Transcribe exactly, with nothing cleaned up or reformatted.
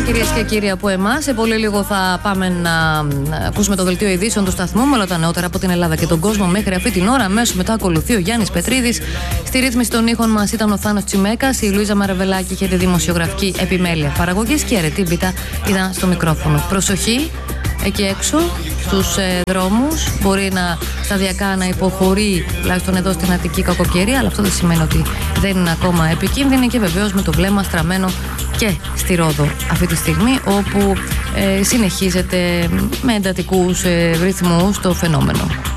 κυρίες και κύριοι, από εμάς. Σε πολύ λίγο θα πάμε να ακούσουμε το δελτίο ειδήσεων του σταθμού με όλα τα νεότερα από την Ελλάδα και τον κόσμο μέχρι αυτή την ώρα. Αμέσως μετά ακολουθεί ο Γιάννης Πετρίδης. Στη ρύθμιση των ήχων μας ήταν ο Θάνος Τσιμέκας, η Λουίζα Μαραβελάκη είχε τη δημοσιογραφική επιμέλεια παραγωγής και η Αρετή Μπίτα ήταν στο μικρόφωνο. Προσοχή εκεί έξω στους ε, δρόμους. Μπορεί να σταδιακά να υποχωρεί, τουλάχιστον εδώ στην Αττική, κακοκαιρία, αλλά αυτό δεν σημαίνει ότι δεν είναι ακόμα επικίνδυνη και βεβαίως με το βλέμμα στραμμένο και στη Ρόδο αυτή τη στιγμή, όπου ε, συνεχίζεται με εντατικούς ε, ρυθμούς το φαινόμενο.